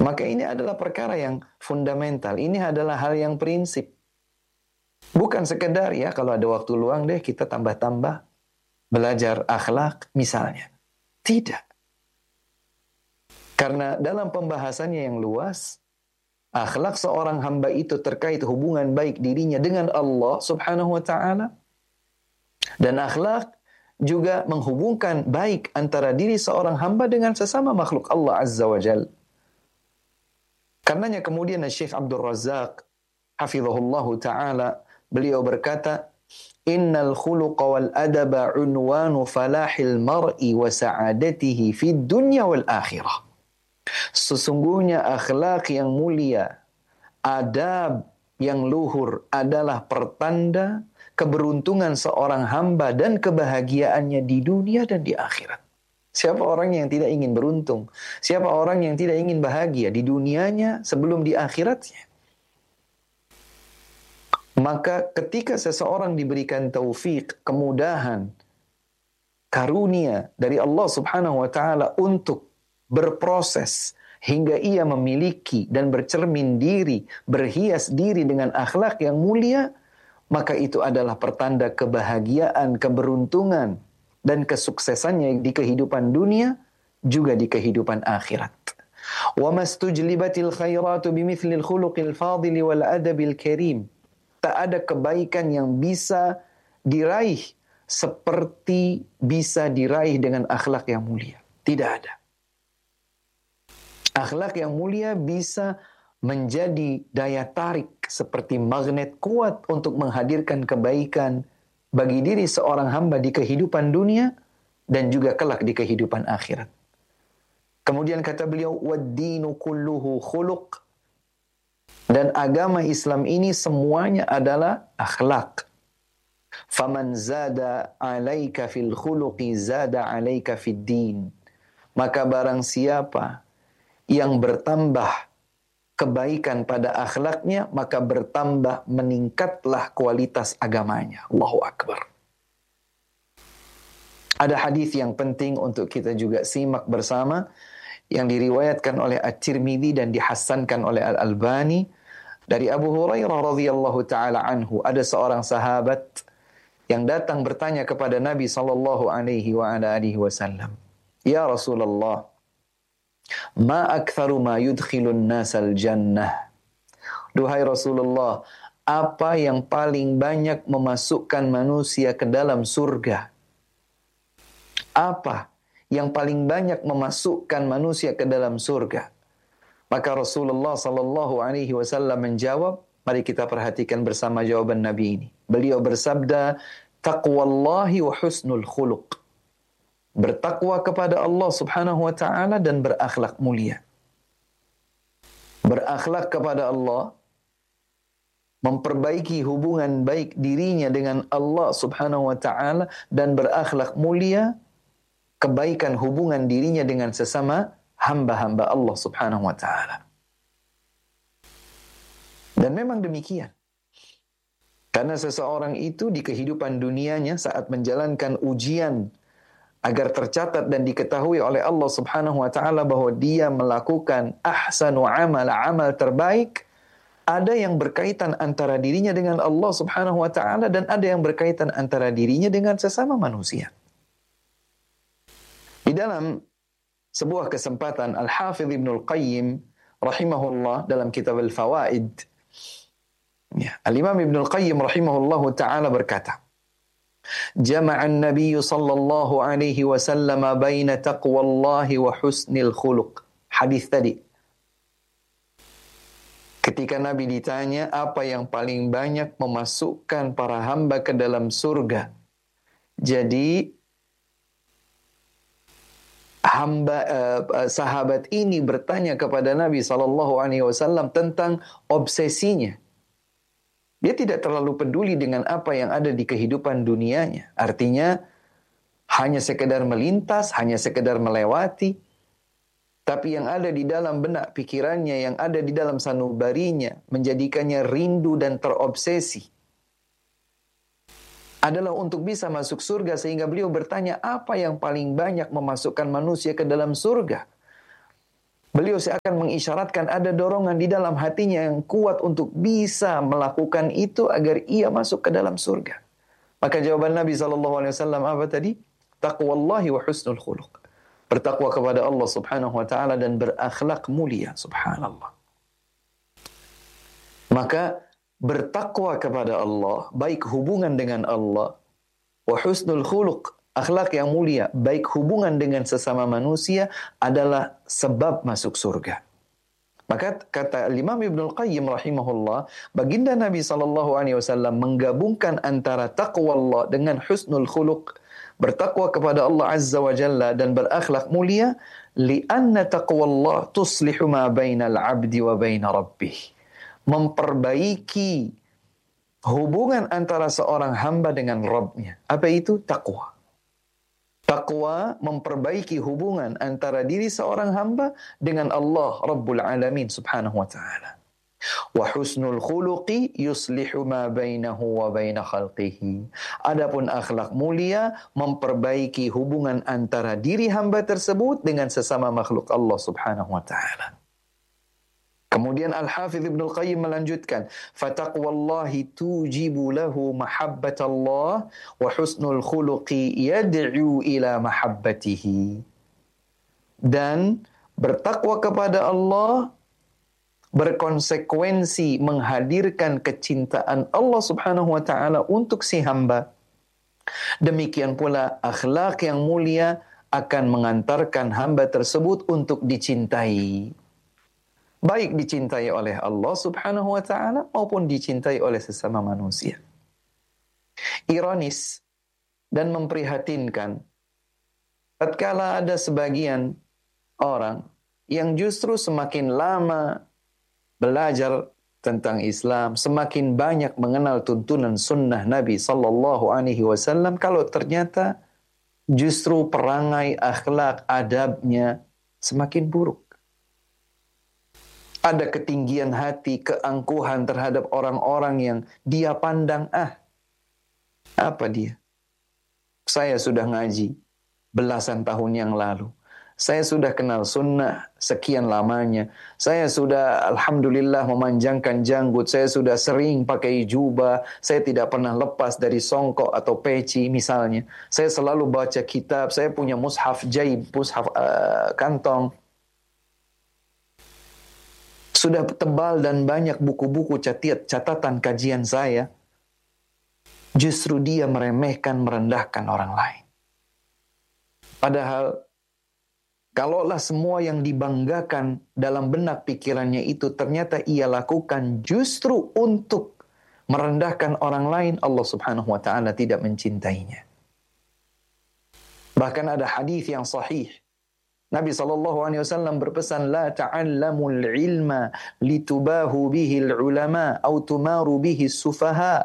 Maka ini adalah perkara yang fundamental. Ini adalah hal yang prinsip. Bukan sekedar ya kalau ada waktu luang deh kita tambah-tambah belajar akhlak misalnya. Tidak. Karena dalam pembahasannya yang luas, akhlak seorang hamba itu terkait hubungan baik dirinya dengan Allah Subhanahu wa taala, dan akhlak juga menghubungkan baik antara diri seorang hamba dengan sesama makhluk Allah Azza wa Jalla. Karenanya kemudian Syekh Abdul Razak hafizahullahu taala beliau berkata, "Innal khuluqa wal adaba unwanu falahil mar'i wa sa'adatihi fid dunya wal akhirah." Sesungguhnya akhlak yang mulia, adab yang luhur adalah pertanda keberuntungan seorang hamba dan kebahagiaannya di dunia dan di akhirat. Siapa orang yang tidak ingin beruntung? Siapa orang yang tidak ingin bahagia di dunianya sebelum di akhiratnya? Maka ketika seseorang diberikan taufik, kemudahan, karunia dari Allah Subhanahu wa taala untuk berproses hingga ia memiliki dan bercermin diri, berhias diri dengan akhlak yang mulia, maka itu adalah pertanda kebahagiaan, keberuntungan, dan kesuksesannya di kehidupan dunia, juga di kehidupan akhirat. وَمَا اسْتُجْلِبَتِ الْخَيْرَاتُ بِمِثْلِ الْخُلُقِ الْفَاضِلِ وَالْأَدَبِ الْكَرِيمِ. Tak ada kebaikan yang bisa diraih seperti bisa diraih dengan akhlak yang mulia. Tidak ada. Akhlak yang mulia bisa menjadi daya tarik seperti magnet kuat untuk menghadirkan kebaikan bagi diri seorang hamba di kehidupan dunia dan juga kelak di kehidupan akhirat. Kemudian kata beliau, "Wad-dinu kulluhu khuluq." Dan agama Islam ini semuanya adalah akhlak. "Faman zada 'alaika fil khuluqi zada 'alaika fid din." Maka barang siapa yang bertambah kebaikan pada akhlaknya, maka bertambah meningkatlah kualitas agamanya. Allahu Akbar. Ada hadis yang penting untuk kita juga simak bersama, yang diriwayatkan oleh At-Tirmidzi dan dihasankan oleh Al-Albani dari Abu Hurairah radhiyallahu taala anhu. Ada seorang sahabat yang datang bertanya kepada Nabi sallallahu alaihi wasallam, "Ya Rasulullah, ma aktsaru ma yudkhilun nasal jannah." Duhai Rasulullah, apa yang paling banyak memasukkan manusia ke dalam surga? Apa yang paling banyak memasukkan manusia ke dalam surga? Maka Rasulullah sallallahu alaihi wasallam menjawab, mari kita perhatikan bersama jawaban Nabi ini. Beliau bersabda, "Taqwallahi wa husnul khuluq." Bertakwa kepada Allah Subhanahu wa taala dan berakhlak mulia. Berakhlak kepada Allah, memperbaiki hubungan baik dirinya dengan Allah Subhanahu wa taala dan berakhlak mulia, kebaikan hubungan dirinya dengan sesama hamba-hamba Allah Subhanahu wa taala. Dan memang demikian. Karena seseorang itu di kehidupan dunianya saat menjalankan ujian agar tercatat dan diketahui oleh Allah Subhanahu wa taala bahwa dia melakukan ahsanu amal terbaik, ada yang berkaitan antara dirinya dengan Allah Subhanahu wa taala dan ada yang berkaitan antara dirinya dengan sesama manusia. Di dalam sebuah kesempatan Al-Hafidh Ibnul Qayyim rahimahullah dalam kitab Al-Fawaid, Al-Imam Ibnul Qayyim rahimahullahu taala berkata, "Jama'an Nabi sallallahu alaihi wasallam baina taqwallahi wa husnil khuluq." Hadis tadi. Ketika Nabi ditanya apa yang paling banyak memasukkan para hamba ke dalam surga. Jadi sahabat ini bertanya kepada Nabi sallallahu alaihi wasallam tentang obsesinya. Dia tidak terlalu peduli dengan apa yang ada di kehidupan dunianya. Artinya, hanya sekedar melintas, hanya sekedar melewati. Tapi yang ada di dalam benak pikirannya, yang ada di dalam sanubarinya, menjadikannya rindu dan terobsesi, adalah untuk bisa masuk surga. Sehingga beliau bertanya, apa yang paling banyak memasukkan manusia ke dalam surga? Beliau seakan mengisyaratkan ada dorongan di dalam hatinya yang kuat untuk bisa melakukan itu agar ia masuk ke dalam surga. Maka jawaban Nabi SAW apa tadi? Taqwallahi wa husnul khuluq. Bertakwa kepada Allah subhanahu wa ta'ala dan berakhlak mulia. Subhanallah. Maka bertakwa kepada Allah, baik hubungan dengan Allah, wa husnul khuluq, akhlak yang mulia, baik hubungan dengan sesama manusia adalah sebab masuk surga. Maka kata Imam Ibnul Qayyim rahimahullah, baginda Nabi SAW menggabungkan antara taqwa Allah dengan husnul khuluq, bertakwa kepada Allah Azza wa Jalla dan berakhlak mulia, lianna taqwa Allah tuslihu ma bainal abdi wa baina rabbih. Memperbaiki hubungan antara seorang hamba dengan Rabbnya. Apa itu? Taqwa. Taqwa memperbaiki hubungan antara diri seorang hamba dengan Allah Rabbul Alamin subhanahu wa ta'ala. Wa husnul khuluqi yuslihu ma bainahu wa baina khalqihi. Adapun akhlak mulia memperbaiki hubungan antara diri hamba tersebut dengan sesama makhluk Allah subhanahu wa ta'ala. Kemudian Al-Hafidh Ibnul Qayyim melanjutkan, fataqwallahi tujibu lahu mahabbatallah wa husnul khuluqi yad'u ila mahabbatihi. Dan bertakwa kepada Allah berkonsekuensi menghadirkan kecintaan Allah Subhanahu wa taala untuk si hamba. Demikian pula akhlak yang mulia akan mengantarkan hamba tersebut untuk dicintai. Baik dicintai oleh Allah subhanahu wa ta'ala maupun dicintai oleh sesama manusia. Ironis dan memprihatinkan tatkala ada sebagian orang yang justru semakin lama belajar tentang Islam, semakin banyak mengenal tuntunan sunnah Nabi sallallahu alaihi wasallam, kalau ternyata justru perangai, akhlak, adabnya semakin buruk. Ada ketinggian hati, keangkuhan terhadap orang-orang yang dia pandang, apa dia? Saya sudah ngaji belasan tahun yang lalu. Saya sudah kenal sunnah sekian lamanya. Saya sudah alhamdulillah memanjangkan janggut. Saya sudah sering pakai jubah. Saya tidak pernah lepas dari songkok atau peci misalnya. Saya selalu baca kitab. Saya punya mushaf jaib, mushaf kantong. Sudah tebal dan banyak buku-buku catatan kajian saya. Justru dia meremehkan, merendahkan orang lain. Padahal, kalaulah semua yang dibanggakan dalam benak pikirannya itu ternyata ia lakukan justru untuk merendahkan orang lain, Allah subhanahu wa ta'ala tidak mencintainya. Bahkan ada hadis yang sahih. Nabi SAW berpesan, la ta'allamul ilma litubahu bihil ulama au tumaru bihi sufaha.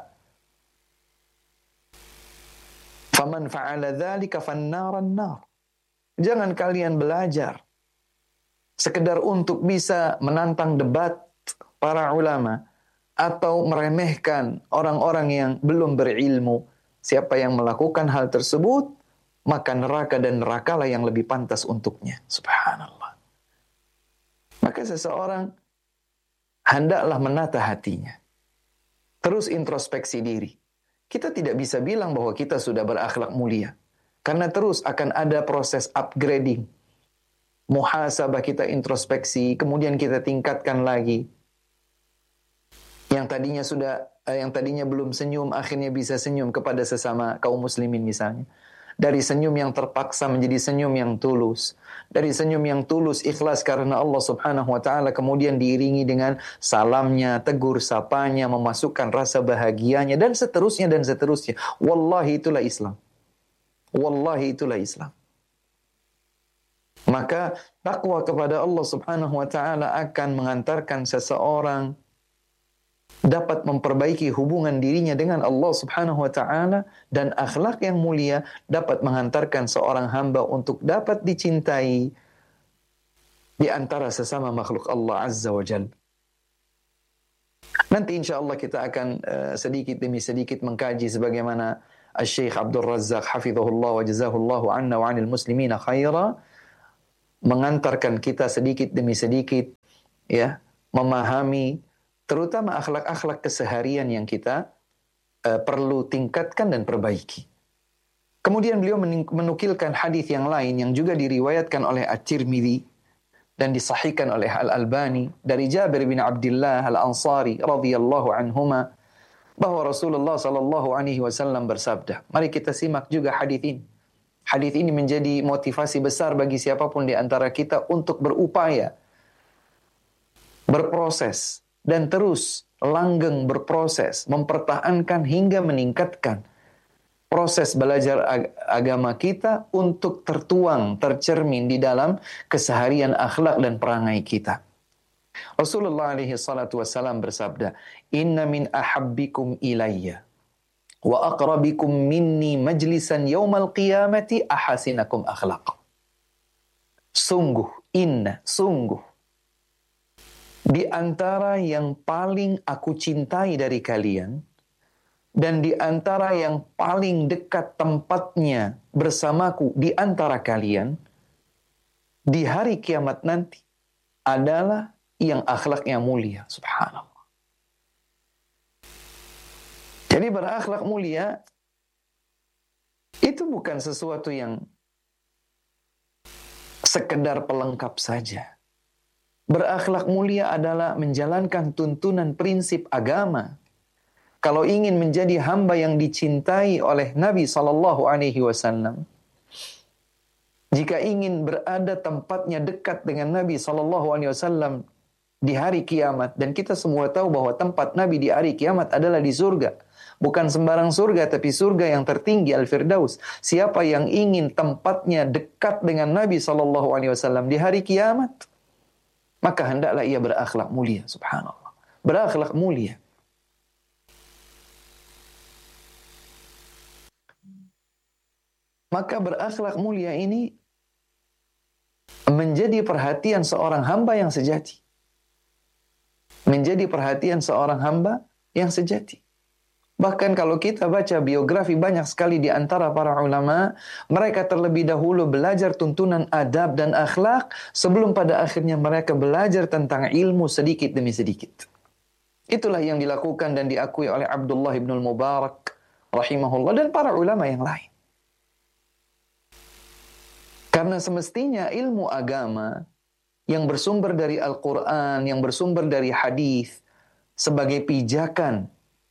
Faman fa'ala dhalika fannaran nar. Jangan kalian belajar sekedar untuk bisa menantang debat para ulama atau meremehkan orang-orang yang belum berilmu. Siapa yang melakukan hal tersebut, maka neraka dan nerakalah yang lebih pantas untuknya. Subhanallah. Maka seseorang hendaklah menata hatinya. Terus introspeksi diri. Kita tidak bisa bilang bahwa kita sudah berakhlak mulia. Karena terus akan ada proses upgrading. Muhasabah, kita introspeksi, kemudian kita tingkatkan lagi. Yang tadinya belum senyum, akhirnya bisa senyum kepada sesama kaum muslimin misalnya. Dari senyum yang terpaksa menjadi senyum yang tulus. Dari senyum yang tulus, ikhlas karena Allah subhanahu wa ta'ala, kemudian diiringi dengan salamnya, tegur sapanya, memasukkan rasa bahagianya, dan seterusnya, dan seterusnya. Wallahi itulah Islam. Wallahi itulah Islam. Maka takwa kepada Allah subhanahu wa ta'ala akan mengantarkan seseorang dapat memperbaiki hubungan dirinya dengan Allah subhanahu wa ta'ala, dan akhlak yang mulia dapat menghantarkan seorang hamba untuk dapat dicintai di antara sesama makhluk Allah azza wa jalla. Nanti insya Allah kita akan sedikit demi sedikit mengkaji sebagaimana Al-Syeikh Abdul Razzaq hafizahullah wa jazahullahu anna wa anil muslimina khaira mengantarkan kita sedikit demi sedikit ya memahami terutama akhlak-akhlak keseharian yang kita perlu tingkatkan dan perbaiki. Kemudian beliau menukilkan hadis yang lain yang juga diriwayatkan oleh At-Tirmidzi dan disahihkan oleh Al-Albani dari Jabir bin Abdullah Al-Ansari radhiyallahu anhuma bahwa Rasulullah sallallahu alaihi wasallam bersabda. Mari kita simak juga hadis ini. Hadis ini menjadi motivasi besar bagi siapapun di antara kita untuk berupaya berproses dan terus langgeng berproses, mempertahankan hingga meningkatkan proses belajar agama kita untuk tertuang, tercermin di dalam keseharian akhlak dan perangai kita. Rasulullah alaihi salatu wasallam bersabda, "Inna min ahabbikum ilayya wa aqrabikum minni majlisan yaumal qiyamati ahasinakum akhlaq." Sungguh, sungguh di antara yang paling aku cintai dari kalian dan di antara yang paling dekat tempatnya bersamaku di antara kalian di hari kiamat nanti adalah yang akhlaknya mulia. Subhanallah. Jadi berakhlak mulia itu bukan sesuatu yang sekedar pelengkap saja. Berakhlak mulia adalah menjalankan tuntunan prinsip agama. Kalau ingin menjadi hamba yang dicintai oleh Nabi sallallahu alaihi wasallam, jika ingin berada tempatnya dekat dengan Nabi sallallahu alaihi wasallam di hari kiamat, dan kita semua tahu bahwa tempat Nabi di hari kiamat adalah di surga. Bukan sembarang surga, tapi surga yang tertinggi, Al-Firdaus. Siapa yang ingin tempatnya dekat dengan Nabi sallallahu alaihi wasallam di hari kiamat, maka hendaklah ia berakhlak mulia. Subhanallah. Berakhlak mulia. Maka berakhlak mulia ini menjadi perhatian seorang hamba yang sejati. Menjadi perhatian seorang hamba yang sejati. Bahkan kalau kita baca biografi banyak sekali di antara para ulama, mereka terlebih dahulu belajar tuntunan adab dan akhlak sebelum pada akhirnya mereka belajar tentang ilmu sedikit demi sedikit. Itulah yang dilakukan dan diakui oleh Abdullah ibn al-Mubarak rahimahullah dan para ulama yang lain. Karena semestinya ilmu agama yang bersumber dari Al-Quran, yang bersumber dari hadis sebagai pijakan,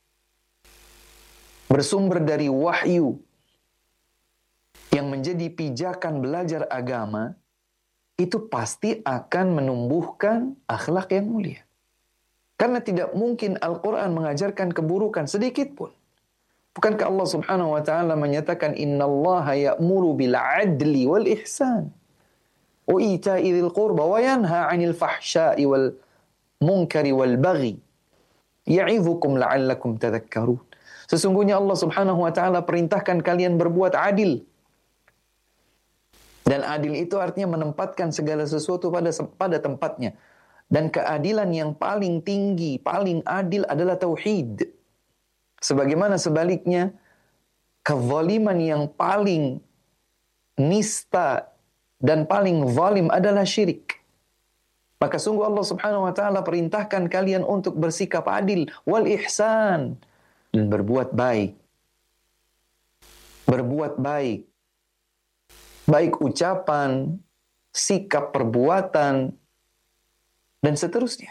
bersumber dari wahyu yang menjadi pijakan belajar agama, itu pasti akan menumbuhkan akhlak yang mulia. Karena tidak mungkin Al-Quran mengajarkan keburukan sedikit pun. Bukankah Allah subhanahu wa ta'ala menyatakan innallaha ya'muru bil adli wal ihsan wa ita'i dzil qurba wa yanha 'anil fahsya'i wal munkari wal baghi ya'idzukum la'allakum tadhakkarun. Sesungguhnya Allah subhanahu wa ta'ala perintahkan kalian berbuat adil. Dan adil itu artinya menempatkan segala sesuatu pada tempatnya. Dan keadilan yang paling tinggi, paling adil adalah tauhid. Sebagaimana sebaliknya, kezaliman yang paling nista dan paling zalim adalah syirik. Maka sungguh Allah subhanahu wa ta'ala perintahkan kalian untuk bersikap adil, wal ihsan, dan berbuat baik. Berbuat baik. Baik ucapan, sikap perbuatan, dan seterusnya.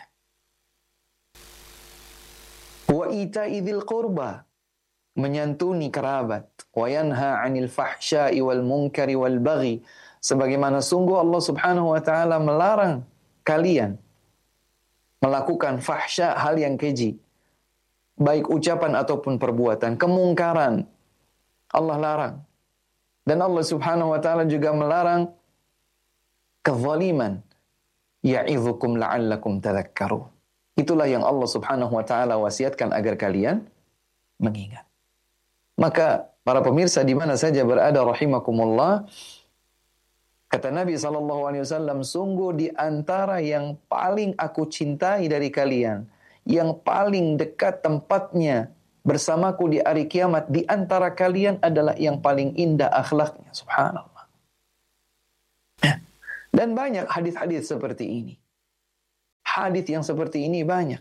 Wa ita'i dzil qurba, menyantuni kerabat. Wa yanha 'anil fahsya'i wal munkari wal baghi, sebagaimana sungguh Allah Subhanahu wa taala melarang kalian melakukan fahsya, hal yang keji, baik ucapan ataupun perbuatan, kemungkaran. Allah larang. Dan Allah Subhanahu wa taala juga melarang kezaliman. Ya'idzukum la'allakum tadhakkarun. Itulah yang Allah subhanahu wa ta'ala wasiatkan agar kalian mengingat. Maka para pemirsa di mana saja berada rahimakumullah, kata Nabi SAW, sungguh di antara yang paling aku cintai dari kalian, yang paling dekat tempatnya bersamaku di hari kiamat di antara kalian adalah yang paling indah akhlaknya. Subhanallah. Dan banyak hadis-hadis seperti ini. Hadis yang seperti ini banyak.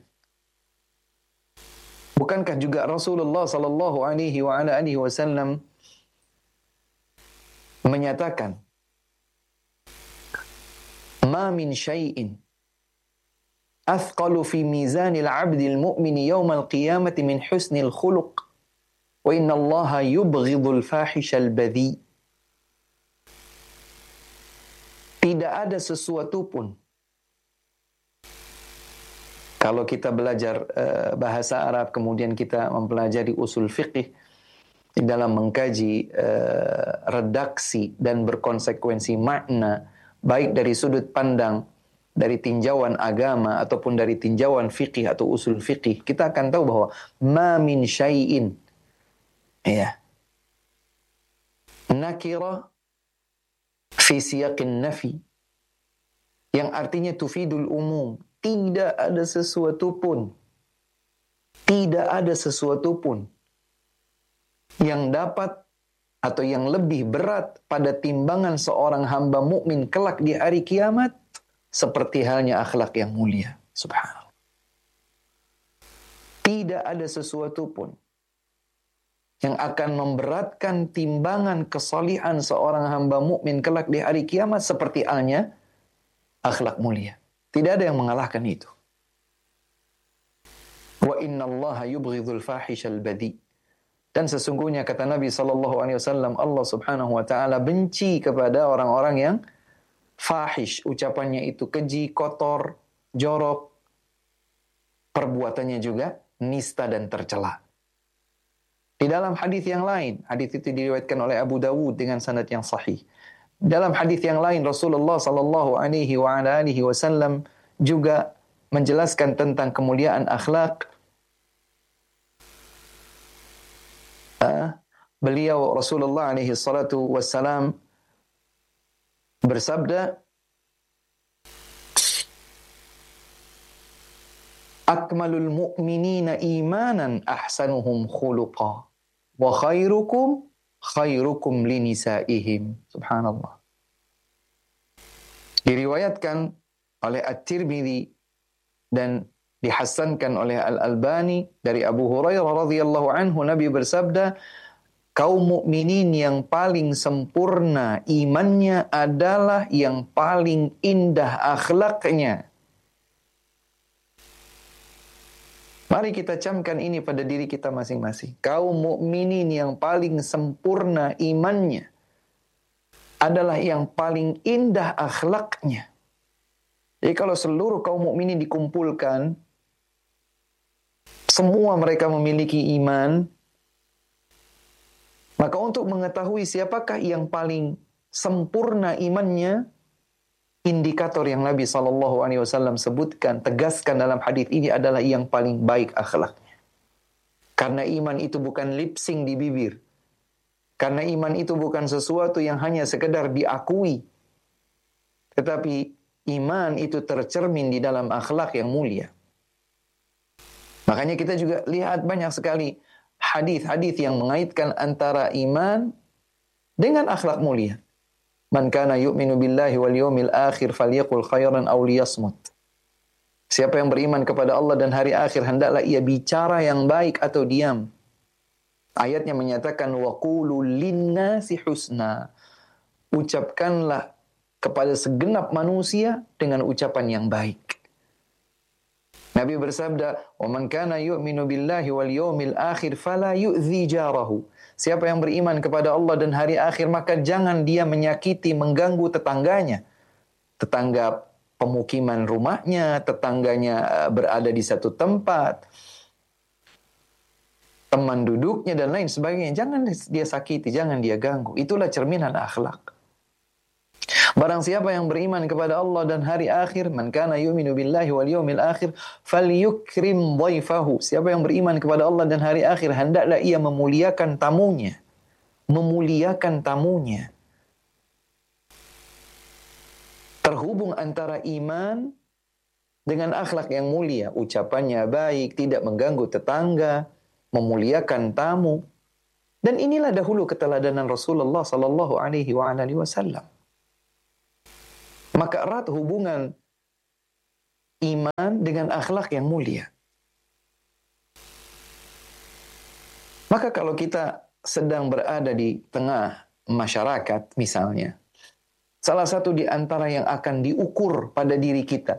Bukankah juga Rasulullah sallallahu alaihi wasallam menyatakan, "Ma min syai'in athqalu fi mizanil 'abdil mu'mini yawmal qiyamati min husnil khuluq wa inna Allaha yubghidul fahishal badhi." Tidak ada sesuatu pun. Kalau kita belajar bahasa Arab, kemudian kita mempelajari usul fiqih, di dalam mengkaji redaksi dan berkonsekuensi makna, baik dari sudut pandang, dari tinjauan agama, ataupun dari tinjauan fiqih atau usul fiqih, kita akan tahu bahwa ma min syai'in, ya, nakira fi siyaqin nafi, yang artinya tufidul umum. Tidak ada sesuatu pun yang dapat atau yang lebih berat pada timbangan seorang hamba mukmin kelak di hari kiamat seperti halnya akhlak yang mulia. Subhanallah. Tidak ada sesuatu pun yang akan memberatkan timbangan kesalihan seorang hamba mukmin kelak di hari kiamat seperti halnya akhlak mulia. Tidak ada yang mengalahkan itu. Wa inna Allaha yubghidul fahishal badi. Dan sesungguhnya kata Nabi sallallahu alaihi wasallam, Allah Subhanahu wa taala benci kepada orang-orang yang fahish, ucapannya itu keji, kotor, jorok, perbuatannya juga nista dan tercela. Di dalam hadis yang lain, hadis itu diriwayatkan oleh Abu Dawud dengan sanad yang sahih. Dalam hadis yang lain, Rasulullah sallallahu alaihi wasallam juga menjelaskan tentang kemuliaan akhlak. Beliau Rasulullah alaihi salatu wassalam bersabda, "Akmalul mu'minina imanan ahsanuhum khuluqa wa khairukum linisaihim." Subhanallah. Diriwayatkan oleh At-Tirmidzi dan dihasankan oleh Al-Albani dari Abu Hurairah radhiyallahu anhu, Nabi bersabda, kaum mukminin yang paling sempurna imannya adalah yang paling indah akhlaknya. Mari kita camkan ini pada diri kita masing-masing. Kaum mukminin yang paling sempurna imannya adalah yang paling indah akhlaknya. Jadi kalau seluruh kaum mukminin dikumpulkan, semua mereka memiliki iman, maka untuk mengetahui siapakah yang paling sempurna imannya, indikator yang Nabi SAW sebutkan, tegaskan dalam hadis ini adalah yang paling baik akhlaknya. Karena iman itu bukan lip sync di bibir. Karena iman itu bukan sesuatu yang hanya sekedar diakui. Tetapi iman itu tercermin di dalam akhlak yang mulia. Makanya kita juga lihat banyak sekali hadis-hadis yang mengaitkan antara iman dengan akhlak mulia. Man kana yu'minu billahi wal yawmil akhir falyaqul khairan aw liyasmut. Siapa yang beriman kepada Allah dan hari akhir, hendaklah ia bicara yang baik atau diam. Ayatnya menyatakan wa qulu linnasi husna. Ucapkanlah kepada segenap manusia dengan ucapan yang baik. Nabi bersabda, "Wa man kana yu'minu billahi wal yawmil akhir fala yu'dzi jarahu." Siapa yang beriman kepada Allah dan hari akhir, maka jangan dia menyakiti, mengganggu tetangganya. Tetangga pemukiman rumahnya, tetangganya berada di satu tempat, teman duduknya dan lain sebagainya. Jangan dia sakiti, jangan dia ganggu. Itulah cerminan akhlak. Barang siapa yang beriman kepada Allah dan hari akhir, man kana yu'minu billahi wal yawmil akhir falyukrim dhaifahu. Siapa yang beriman kepada Allah dan hari akhir, hendaklah ia memuliakan tamunya. Memuliakan tamunya. Terhubung antara iman dengan akhlak yang mulia. Ucapannya baik, tidak mengganggu tetangga, memuliakan tamu. Dan inilah dahulu keteladanan Rasulullah sallallahu alaihi wasallam. Maka erat hubungan iman dengan akhlak yang mulia. Maka kalau kita sedang berada di tengah masyarakat misalnya, salah satu di antara yang akan diukur pada diri kita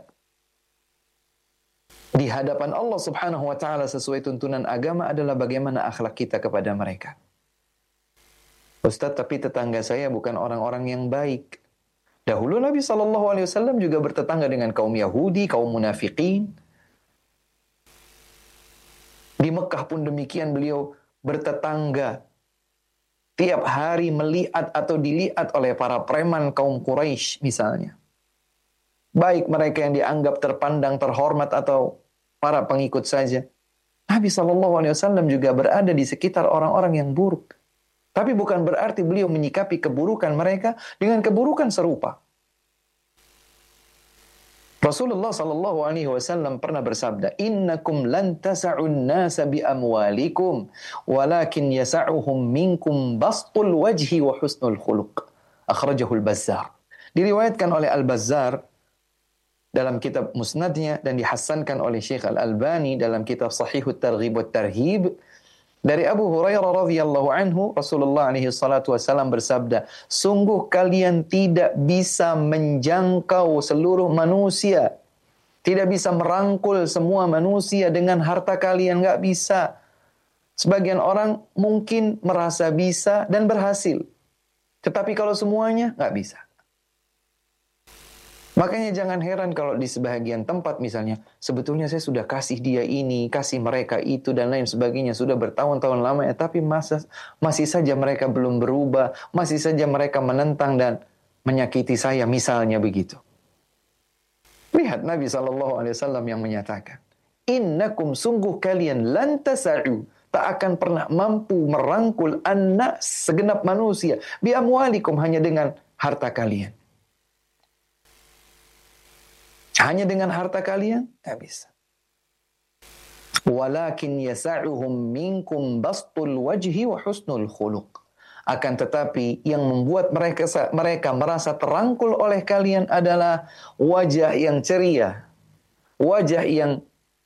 di hadapan Allah Subhanahu wa taala sesuai tuntunan agama adalah bagaimana akhlak kita kepada mereka. Ustaz, tapi tetangga saya bukan orang-orang yang baik. Dahulu Nabi SAW juga bertetangga dengan kaum Yahudi, kaum munafikin. Di Mekah pun demikian, beliau bertetangga. Tiap hari melihat atau dilihat oleh para preman kaum Quraisy misalnya. Baik mereka yang dianggap terpandang, terhormat atau para pengikut saja. Nabi SAW juga berada di sekitar orang-orang yang buruk. Tapi bukan berarti beliau menyikapi keburukan mereka dengan keburukan serupa. Rasulullah sallallahu alaihi wasallam pernah bersabda, "Innakum lan tas'un nasa bi amwalikum, walakin yas'uhum minkum bastul wajhi wa husnul khuluq." Akhrajahu al-Bazzar. Diriwayatkan oleh Al-Bazzar dalam kitab Musnadnya dan dihasankan oleh Syekh Al-Albani dalam kitab Sahihut Targhib wat Tarhib. Dari Abu Hurairah radhiyallahu anhu, Rasulullah alaihi salatu wasallam bersabda, sungguh kalian tidak bisa menjangkau seluruh manusia. Tidak bisa merangkul semua manusia dengan harta kalian, nggak bisa. Sebagian orang mungkin merasa bisa dan berhasil. Tetapi kalau semuanya, nggak bisa. Makanya jangan heran kalau di sebahagian tempat misalnya, sebetulnya saya sudah kasih dia ini, kasih mereka itu, dan lain sebagainya. Sudah bertahun-tahun lamanya, tapi masih saja mereka belum berubah. Masih saja mereka menentang dan menyakiti saya, misalnya begitu. Lihat Nabi SAW yang menyatakan, innakum sungguh kalian lan tasa'u, tak akan pernah mampu merangkul anak segenap manusia, bi amwalikum, hanya dengan harta kalian. Hanya dengan harta kalian? Tidak bisa. Walakin yasa'uhum minkum bastul wajhi wa husnul khuluq. Akan tetapi yang membuat mereka merasa terangkul oleh kalian adalah wajah yang ceria. Wajah yang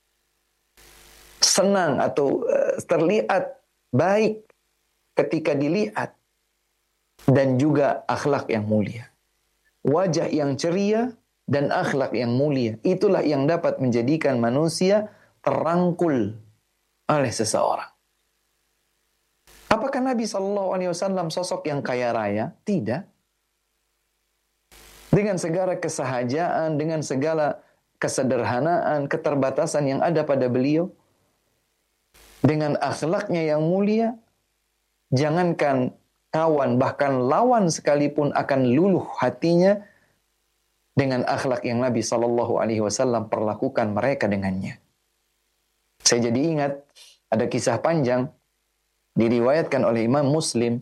senang atau terlihat baik ketika dilihat. Dan juga akhlak yang mulia. Wajah yang ceria dan akhlak yang mulia. Itulah yang dapat menjadikan manusia terangkul oleh seseorang. Apakah Nabi SAW sosok yang kaya raya? Tidak. Dengan segala kesahajaan, dengan segala kesederhanaan, keterbatasan yang ada pada beliau, dengan akhlaknya yang mulia, jangankan kawan, bahkan lawan sekalipun akan luluh hatinya dengan akhlak yang Nabi SAW perlakukan mereka dengannya. Saya jadi ingat ada kisah panjang diriwayatkan oleh Imam Muslim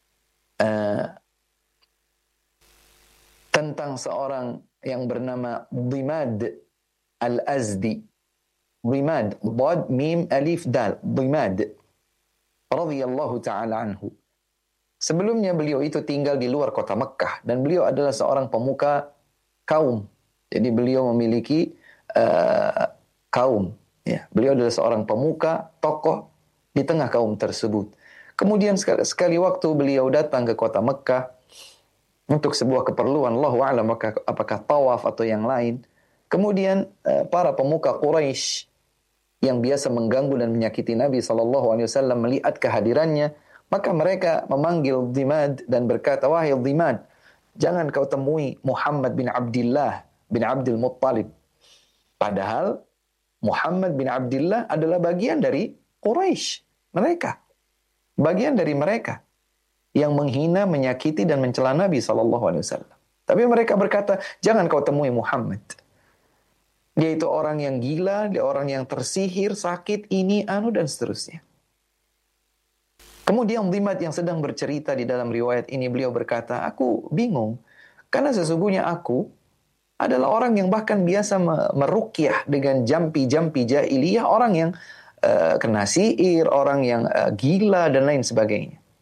tentang seorang yang bernama Dhimad Al-Azdi. Dhimad, Dhad, Mim, Alif, Dal. Dhimad radhiyallahu ta'ala anhu. Sebelumnya beliau itu tinggal di luar kota Mekkah dan beliau adalah seorang pemuka kaum. Jadi beliau memiliki kaum. Ya, beliau adalah seorang pemuka, tokoh di tengah kaum tersebut. Kemudian sekali waktu beliau datang ke kota Mekkah untuk sebuah keperluan, Allahu a'lam apakah tawaf atau yang lain. Kemudian para pemuka Quraisy yang biasa mengganggu dan menyakiti Nabi SAW melihat kehadirannya, maka mereka memanggil Dhimad dan berkata, wahai Dhimad, jangan kau temui Muhammad bin Abdullah bin Abdul Muttalib. Padahal Muhammad bin Abdullah adalah bagian dari Quraisy. Mereka. Bagian dari mereka. Yang menghina, menyakiti, dan mencela Nabi SAW. Tapi mereka berkata, jangan kau temui Muhammad. Dia itu orang yang gila, dia orang yang tersihir, sakit, ini, dan seterusnya. Kemudian Dhimad yang sedang bercerita di dalam riwayat ini, beliau berkata, aku bingung. Karena sesungguhnya aku adalah orang yang bahkan biasa meruqyah dengan jampi-jampi jahiliyah, orang yang kena sihir, orang yang gila, dan lain sebagainya.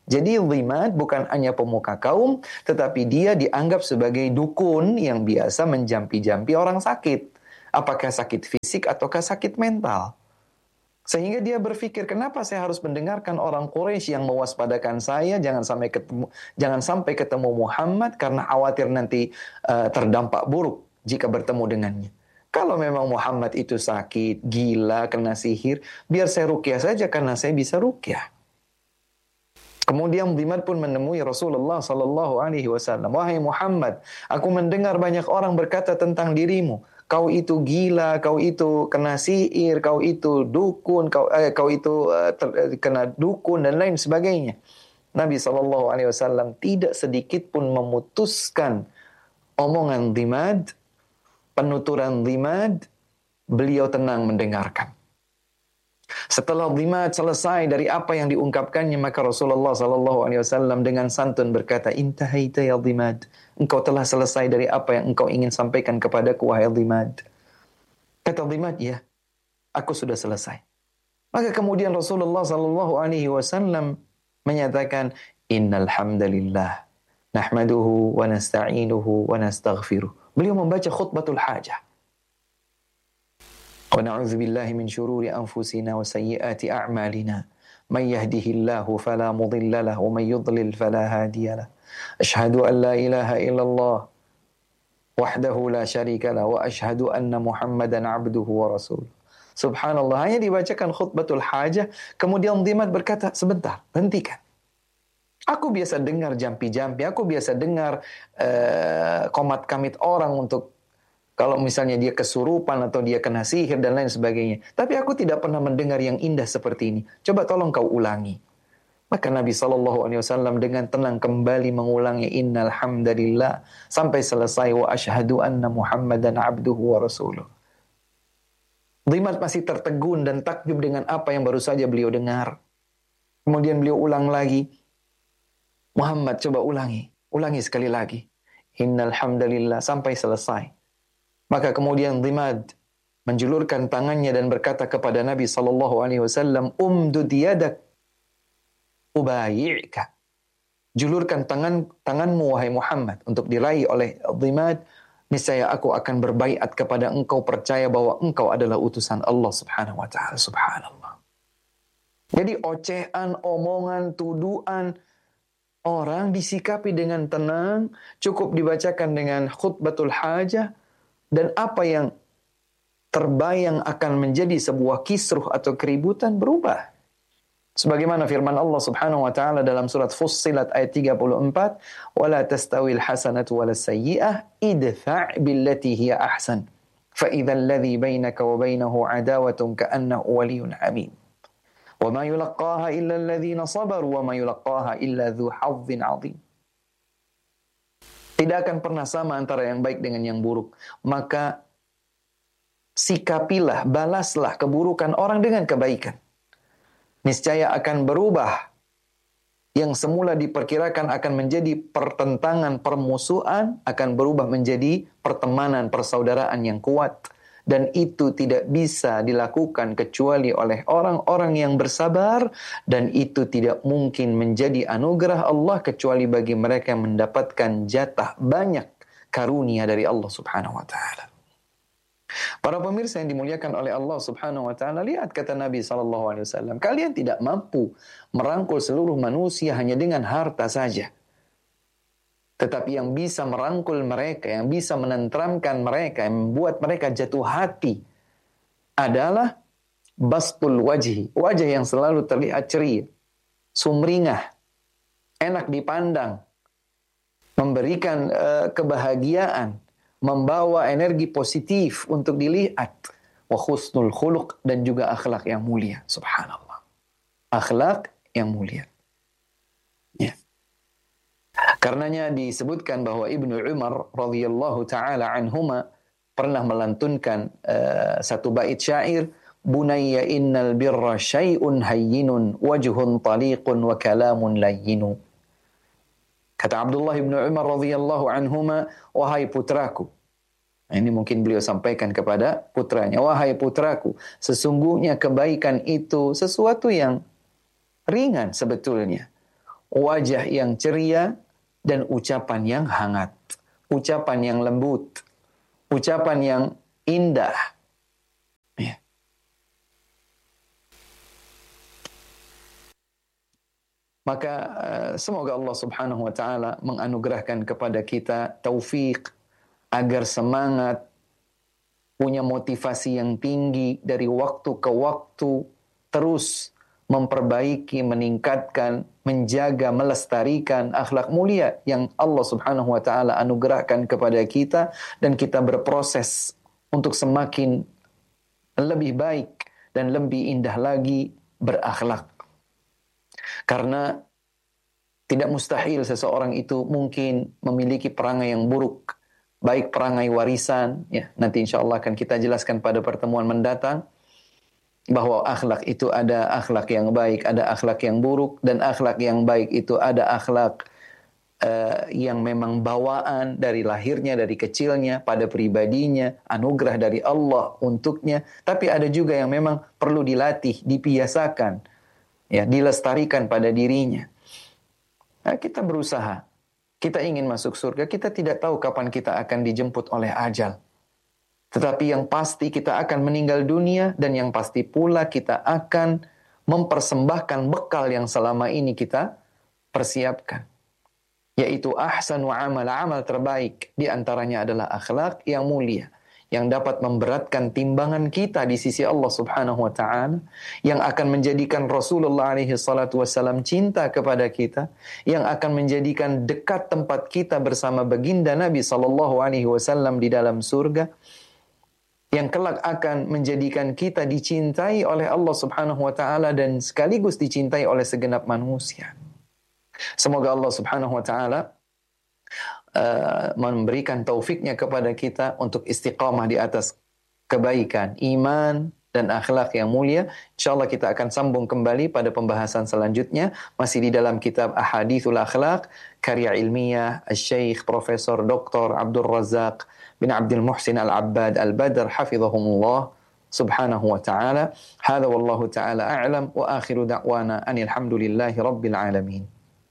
Jadi Dhimad bukan hanya pemuka kaum, tetapi dia dianggap sebagai dukun yang biasa menjampi-jampi orang sakit. Apakah sakit fisik ataukah sakit mental. Sehingga dia berpikir, kenapa saya harus mendengarkan orang Quraisy yang mewaspadakan saya, jangan sampai ketemu Muhammad karena khawatir nanti terdampak buruk jika bertemu dengannya. Kalau memang Muhammad itu sakit, gila, kena sihir, biar saya ruqyah saja karena saya bisa ruqyah. Kemudian Dhimad pun menemui Rasulullah sallallahu alaihi wasallam. Wahai Muhammad, aku mendengar banyak orang berkata tentang dirimu. Kau itu gila, kau itu kena sihir, kau itu dukun, kau itu kena dukun dan lain sebagainya. Nabi sallallahu alaihi wasallam tidak sedikit pun memutuskan omongan Dhimad, penuturan Dhimad, beliau tenang mendengarkan. Setelah Dhimad selesai dari apa yang diungkapkannya, maka Rasulullah sallallahu alaihi wasallam dengan santun berkata, "Intahaita ya Dhimad." Engkau telah selesai dari apa yang engkau ingin sampaikan kepadaku, wahai Dhimad. Kata Dhimad, "Ya, aku sudah selesai." Maka kemudian Rasulullah sallallahu alaihi wasallam menyatakan, "Innal hamdalillah nahmaduhu wa nasta'inuhu wa nastaghfiruh." Beliau membaca khutbatul hajah. ونعوذ بالله من شرور أنفسنا وسيئات أعمالنا من يهده الله فلا مضل له ومن يضلل فلا هادي له أشهد أن لا إله إلا الله وحده لا شريك له وأشهد أن محمدا عبده ورسوله. Subhanallah, hanya dibacakan khutbatul hajah, kemudian Dhimad berkata, sebentar, hentikan. Aku biasa dengar jampi-jampi, aku biasa dengar komat-kamit orang untuk kalau misalnya dia kesurupan atau dia kena sihir dan lain sebagainya. Tapi aku tidak pernah mendengar yang indah seperti ini. Coba tolong kau ulangi. Maka Nabi SAW dengan tenang kembali mengulangi innal hamdalillah sampai selesai wa asyhadu anna Muhammadan abduhu wa rasuluh. Dhimad masih tertegun dan takjub dengan apa yang baru saja beliau dengar. Kemudian beliau ulang lagi. Muhammad, coba ulangi. Ulangi sekali lagi. Innal hamdalillah sampai selesai. Maka kemudian Dhimad menjulurkan tangannya dan berkata kepada Nabi SAW, umdud yadak ubayi'ka. Julurkan tanganmu wahai Muhammad untuk diraih oleh Dhimad. Niscaya aku akan berbaiat kepada engkau, percaya bahwa engkau adalah utusan Allah subhanahu wa ta'ala. Subhanallah. Jadi ocehan, omongan, tuduhan orang disikapi dengan tenang, cukup dibacakan dengan khutbatul hajah. Dan apa yang terbayang akan menjadi sebuah kisruh atau keributan berubah. Sebagaimana firman Allah Subhanahu wa taala dalam surat Fussilat ayat 34, "Wala tastawil hasanatu walas sayyi'ah idfa' billati hiya ahsan. Fa idzal ladzi bainaka wa bainahu adawatun ka'annahu waliyyun hamim. Wa ma yulaqqaha illa alladzina sabaru wa ma yulaqqaha illa dzu hazzin 'adzim." Tidak akan pernah sama antara yang baik dengan yang buruk. Maka sikapilah, balaslah keburukan orang dengan kebaikan. Niscaya akan berubah. Yang semula diperkirakan akan menjadi pertentangan, permusuhan, akan berubah menjadi pertemanan, persaudaraan yang kuat. Dan itu tidak bisa dilakukan kecuali oleh orang-orang yang bersabar. Dan itu tidak mungkin menjadi anugerah Allah kecuali bagi mereka yang mendapatkan jatah banyak karunia dari Allah subhanahu wa ta'ala. Para pemirsa yang dimuliakan oleh Allah subhanahu wa ta'ala, lihat kata Nabi SAW, kalian tidak mampu merangkul seluruh manusia hanya dengan harta saja. Tetapi yang bisa merangkul mereka, yang bisa menenteramkan mereka, yang membuat mereka jatuh hati adalah bastul wajhi. Wajah yang selalu terlihat ceria, sumringah, enak dipandang, memberikan kebahagiaan, membawa energi positif untuk dilihat. Wa husnul khuluq, dan juga akhlak yang mulia. Subhanallah. Akhlak yang mulia. Ya. Karenanya disebutkan bahwa Ibnu Umar radhiyallahu taala anhuma pernah melantunkan satu bait syair, bunayya innal birra syai'un hayyinun wajhun taliqun wa kalamun layyinu. Kata Abdullah bin Umar radhiyallahu anhuma, wahai putraku. Ini mungkin beliau sampaikan kepada putranya, wahai putraku, sesungguhnya kebaikan itu sesuatu yang ringan sebetulnya. wajah yang ceria, dan ucapan yang hangat, ucapan yang lembut, ucapan yang indah. Ya. Maka semoga Allah Subhanahu wa taala menganugerahkan kepada kita taufik agar semangat, punya motivasi yang tinggi dari waktu ke waktu, terus memperbaiki, meningkatkan, menjaga, melestarikan akhlak mulia yang Allah Subhanahu wa taala anugerahkan kepada kita, dan kita berproses untuk semakin lebih baik dan lebih indah lagi berakhlak. Karena tidak mustahil seseorang itu mungkin memiliki perangai yang buruk, baik perangai warisan, ya, nanti insya Allah akan kita jelaskan pada pertemuan mendatang, bahwa akhlak itu ada akhlak yang baik, ada akhlak yang buruk, dan akhlak yang baik itu ada akhlak yang memang bawaan dari lahirnya, dari kecilnya, pada pribadinya, anugerah dari Allah untuknya, tapi ada juga yang memang perlu dilatih, dibiasakan, ya, dilestarikan pada dirinya. Nah, kita berusaha, kita ingin masuk surga, kita tidak tahu kapan kita akan dijemput oleh ajal. Tetapi yang pasti kita akan meninggal dunia, dan yang pasti pula kita akan mempersembahkan bekal yang selama ini kita persiapkan. Yaitu ahsanu amal, amal terbaik. Di antaranya adalah akhlak yang mulia, yang dapat memberatkan timbangan kita di sisi Allah Subhanahu wa taala, yang akan menjadikan Rasulullah alaihi salatu wasallam cinta kepada kita, yang akan menjadikan dekat tempat kita bersama baginda Nabi sallallahu alaihi wasallam di dalam surga, yang kelak akan menjadikan kita dicintai oleh Allah Subhanahu wa taala dan sekaligus dicintai oleh segenap manusia. Semoga Allah Subhanahu wa taala memberikan taufiknya kepada kita untuk istiqamah di atas kebaikan, iman, dan akhlak yang mulia. InsyaAllah kita akan sambung kembali pada pembahasan selanjutnya, masih di dalam kitab Ahadithul Akhlaq, karya ilmiah Syekh Profesor Dr. Abdul Razak bin Abdul Muhsin Al-Abbad Al-Badr hafizahumullah subhanahu wa ta'ala. Hadha wallahu ta'ala a'lam, wa akhiru da'wana anil hamdulillahi rabbil alamin.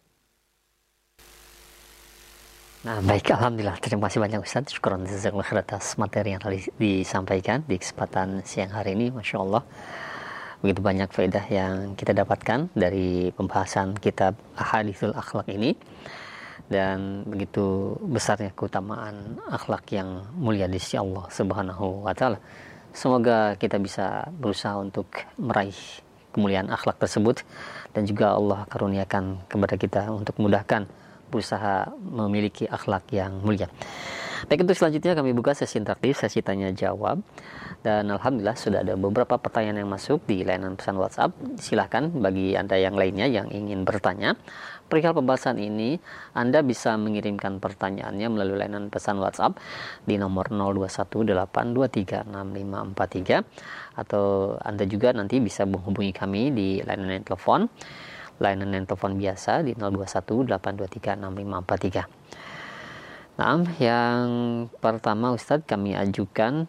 Nah, baik, alhamdulillah, terima kasih banyak Ustaz. Syukran jazakallahu khair atas materi yang tadi disampaikan di kesempatan siang hari ini. Masya Allah, begitu banyak faedah yang kita dapatkan dari pembahasan kitab Ahadithul Akhlaq ini, dan begitu besarnya keutamaan akhlak yang mulia di sisi Allah Subhanahu wa taala. Semoga kita bisa berusaha untuk meraih kemuliaan akhlak tersebut, dan juga Allah karuniakan kepada kita untuk memudahkan berusaha memiliki akhlak yang mulia. Baik, untuk selanjutnya kami buka sesi interaktif, sesi tanya jawab, dan alhamdulillah sudah ada beberapa pertanyaan yang masuk di layanan pesan WhatsApp. Silahkan bagi Anda yang lainnya yang ingin bertanya perihal pembahasan ini, Anda bisa mengirimkan pertanyaannya melalui layanan pesan WhatsApp di nomor 0218236543, atau Anda juga nanti bisa menghubungi kami di layanan telepon biasa di 0218236543. Nah, yang pertama Ustadz kami ajukan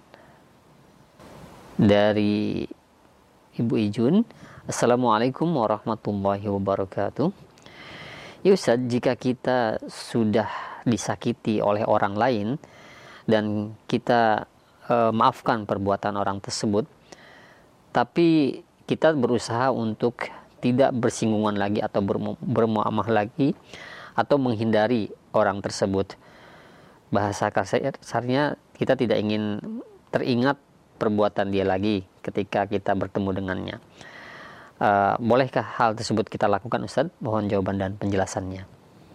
dari Ibu Ijun. Assalamualaikum warahmatullahi wabarakatuh. Ya Ustadz, jika kita sudah disakiti oleh orang lain dan kita maafkan perbuatan orang tersebut, tapi kita berusaha untuk tidak bersinggungan lagi atau bermuamalah lagi atau menghindari orang tersebut. Bahasa kasarnya, kita tidak ingin teringat perbuatan dia lagi ketika kita bertemu dengannya. Bolehkah hal tersebut kita lakukan Ustaz? Mohon jawaban dan penjelasannya.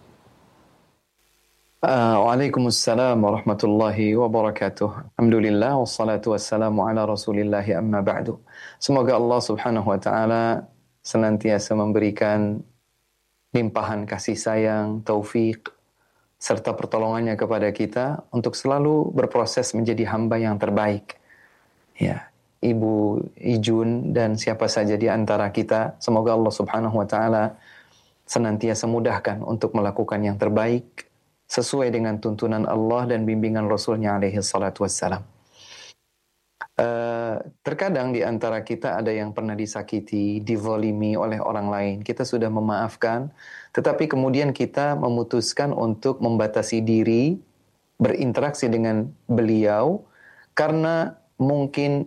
Waalaikumsalam warahmatullahi wabarakatuh. Alhamdulillah wassalatu wassalamu ala rasulillahi amma ba'du. Semoga Allah Subhanahu wa taala senantiasa memberikan limpahan kasih sayang, taufik, serta pertolongannya kepada kita untuk selalu berproses menjadi hamba yang terbaik. Ya, Ibu Ijun dan siapa saja di antara kita, semoga Allah Subhanahu wa taala senantiasa mudahkan untuk melakukan yang terbaik sesuai dengan tuntunan Allah dan bimbingan Rasulnya alaihi salatu wassalam. Terkadang di antara kita ada yang pernah disakiti, dizalimi oleh orang lain. Kita sudah memaafkan, tetapi kemudian kita memutuskan untuk membatasi diri, berinteraksi dengan beliau, karena mungkin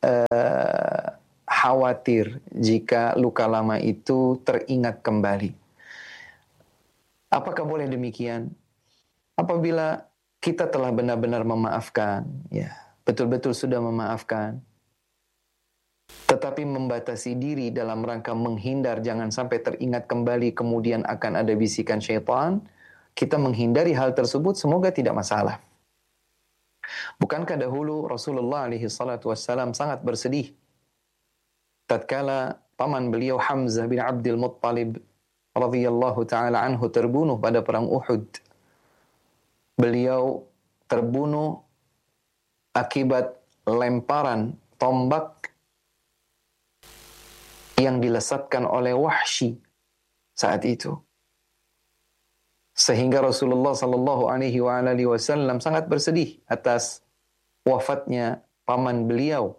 khawatir jika luka lama itu teringat kembali. Apakah boleh demikian? Apabila kita telah benar-benar memaafkan, ya, betul-betul sudah memaafkan, tetapi membatasi diri dalam rangka menghindar jangan sampai teringat kembali kemudian akan ada bisikan syaitan, kita menghindari hal tersebut semoga tidak masalah. Bukankah dahulu Rasulullah alaihi salatu wassalam sangat bersedih tatkala paman beliau Hamzah bin Abdul Muttalib radhiyallahu taala anhu terbunuh pada perang Uhud. Beliau terbunuh akibat lemparan tombak yang dilesatkan oleh Wahsy saat itu. Sehingga Rasulullah sallallahu alaihi wasallam sangat bersedih atas wafatnya paman beliau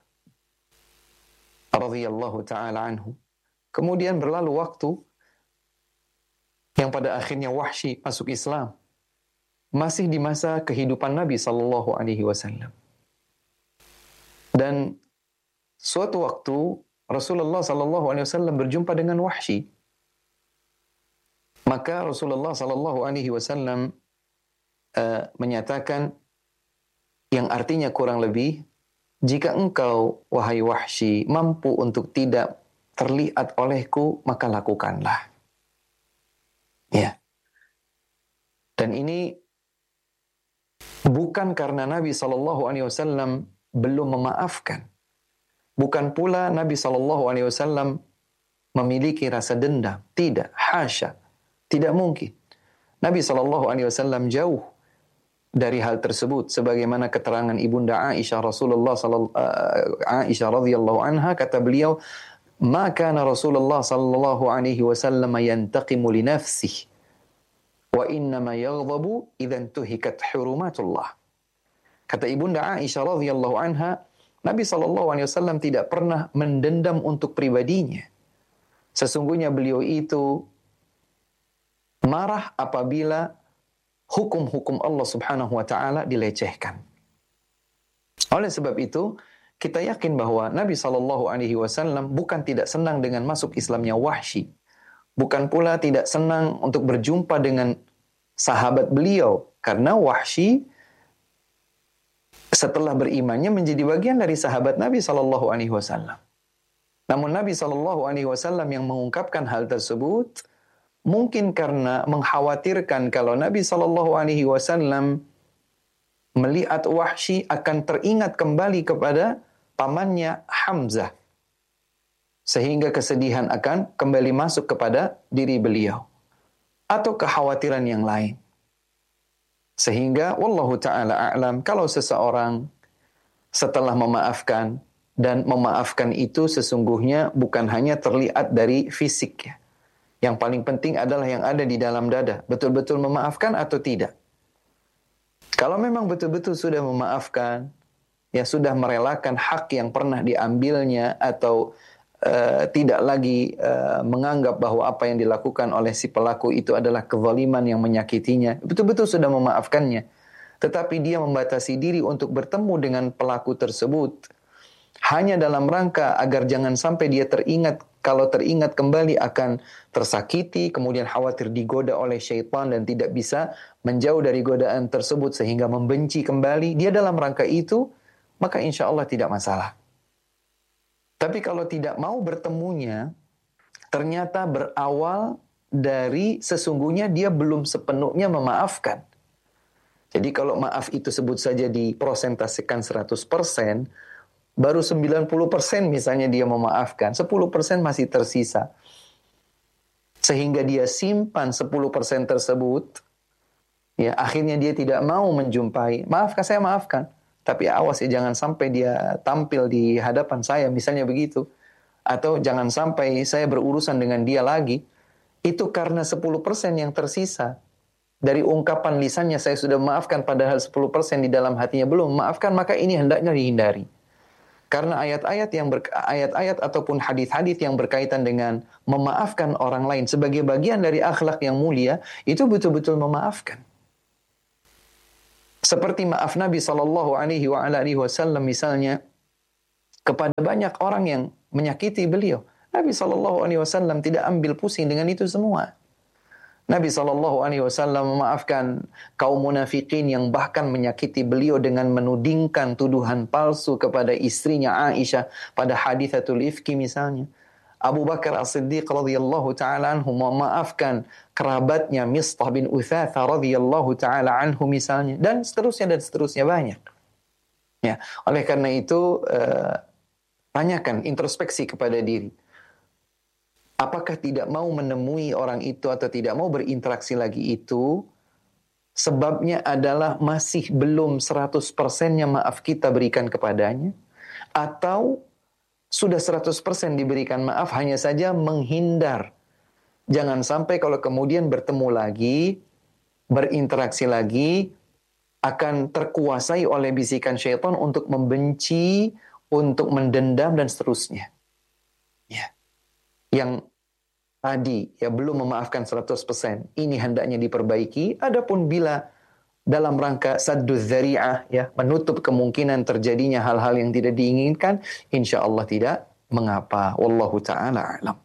radhiyallahu taala anhu. Kemudian berlalu waktu yang pada akhirnya Wahsy masuk Islam. Masih di masa kehidupan Nabi sallallahu alaihi wasallam. Dan suatu waktu Rasulullah sallallahu alaihi wasallam berjumpa dengan Wahsy. Maka Rasulullah sallallahu alaihi wasallam menyatakan yang artinya kurang lebih, jika engkau wahai Wahsy mampu untuk tidak terlihat olehku, maka lakukanlah. Ya. Dan ini bukan karena Nabi sallallahu alaihi wasallam belum memaafkan. Bukan pula Nabi sallallahu alaihi wasallam memiliki rasa dendam. Tidak, hasya. Tidak mungkin. Nabi sallallahu alaihi wasallam jauh dari hal tersebut, sebagaimana keterangan ibunda Aisyah Aisyah radhiyallahu anha, kata beliau, "Ma kana Rasulullah sallallahu alaihi wasallam yantaqimu li nafsihi wa innama yaghdabu idza tuhikat hurumatullah." Kata ibunda Aisyah radhiyallahu anha, Nabi sallallahu alaihi wasallam tidak pernah mendendam untuk pribadinya. Sesungguhnya beliau itu marah apabila hukum-hukum Allah Subhanahu wa taala dilecehkan. Oleh sebab itu, kita yakin bahwa Nabi sallallahu alaihi wasallam bukan tidak senang dengan masuk Islamnya Wahsy. Bukan pula tidak senang untuk berjumpa dengan sahabat beliau, karena Wahsy setelah berimannya menjadi bagian dari sahabat Nabi sallallahu alaihi wasallam. Namun Nabi sallallahu alaihi wasallam yang mengungkapkan hal tersebut mungkin karena mengkhawatirkan kalau Nabi sallallahu alaihi wasallam melihat Wahsy akan teringat kembali kepada pamannya Hamzah, sehingga kesedihan akan kembali masuk kepada diri beliau, atau kekhawatiran yang lain. Sehingga wallahu ta'ala a'lam, kalau seseorang setelah memaafkan, dan memaafkan itu sesungguhnya bukan hanya terlihat dari fisik ya. Yang paling penting adalah yang ada di dalam dada. Betul-betul memaafkan atau tidak. Kalau memang betul-betul sudah memaafkan, ya sudah merelakan hak yang pernah diambilnya, atau tidak lagi menganggap bahwa apa yang dilakukan oleh si pelaku itu adalah kezaliman yang menyakitinya, betul-betul sudah memaafkannya, tetapi dia membatasi diri untuk bertemu dengan pelaku tersebut hanya dalam rangka agar jangan sampai dia teringat, kalau teringat kembali akan tersakiti, kemudian khawatir digoda oleh syaitan dan tidak bisa menjauh dari godaan tersebut sehingga membenci kembali, dia dalam rangka itu, maka insya Allah tidak masalah. Tapi kalau tidak mau bertemunya, ternyata berawal dari sesungguhnya dia belum sepenuhnya memaafkan. Jadi kalau maaf itu sebut saja diprosentasikan 100%, baru 90% misalnya dia memaafkan, 10% masih tersisa. Sehingga dia simpan 10% tersebut, ya akhirnya dia tidak mau menjumpai. Maafkan, saya maafkan. Tapi awas ya, jangan sampai dia tampil di hadapan saya, misalnya begitu. Atau jangan sampai saya berurusan dengan dia lagi. Itu karena 10% yang tersisa. Dari ungkapan lisannya saya sudah memaafkan, padahal 10% di dalam hatinya belum memaafkan, maka ini hendaknya dihindari. Karena ayat-ayat ataupun hadis-hadis yang berkaitan dengan memaafkan orang lain sebagai bagian dari akhlak yang mulia, itu betul-betul memaafkan. Seperti maaf Nabi sallallahu alaihi wasallam misalnya kepada banyak orang yang menyakiti beliau. Nabi sallallahu alaihi wasallam tidak ambil pusing dengan itu semua. Nabi sallallahu alaihi wasallam memaafkan kaum munafikin yang bahkan menyakiti beliau dengan menudingkan tuduhan palsu kepada istrinya Aisyah pada haditsatul ifki misalnya. Abu Bakar As-Siddiq radhiyallahu taala anhu memaafkan kerabatnya Mistah bin Utsatsa radhiyallahu taala anhu misalnya, dan seterusnya banyak. Ya, oleh karena itu tanyakan, introspeksi kepada diri. Apakah tidak mau menemui orang itu atau tidak mau berinteraksi lagi itu, sebabnya adalah masih belum 100%-nya maaf kita berikan kepadanya, atau sudah 100% diberikan maaf, hanya saja menghindar. Jangan sampai kalau kemudian bertemu lagi, berinteraksi lagi, akan terkuasai oleh bisikan syaitan untuk membenci, untuk mendendam, dan seterusnya. Ya. Yang tadi ya belum memaafkan 100%, ini hendaknya diperbaiki. Adapun bila dalam rangka saddu dzari'ah, ya, menutup kemungkinan terjadinya hal-hal yang tidak diinginkan, insya Allah tidak mengapa. Wallahu ta'ala a'lam.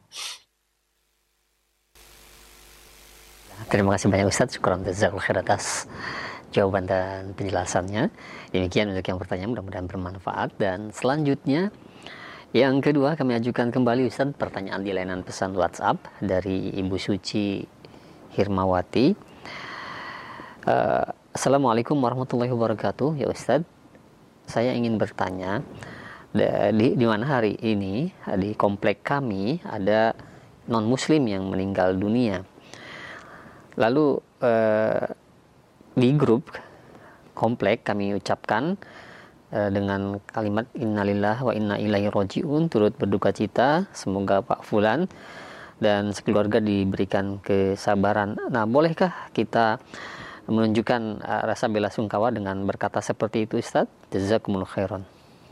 Terima kasih banyak Ustaz. Syukran jazakallahu khair atas jawaban dan penjelasannya. Demikian untuk yang pertanyaan, mudah-mudahan bermanfaat. Dan selanjutnya, yang kedua, kami ajukan kembali Ustaz pertanyaan di layanan pesan WhatsApp dari Ibu Suci Hirmawati. Assalamualaikum warahmatullahi wabarakatuh. Ya Ustaz, saya ingin bertanya, di mana hari ini di komplek kami ada non muslim yang meninggal dunia. Lalu di grup komplek kami ucapkan dengan kalimat innalillahi wa inna ilaihi rajiun, turut berduka cita, semoga Pak Fulan dan sekeluarga diberikan kesabaran. Nah, bolehkah kita menunjukkan rasa bela sungkawa dengan berkata seperti itu Ustaz? Jazakumullahu khairan.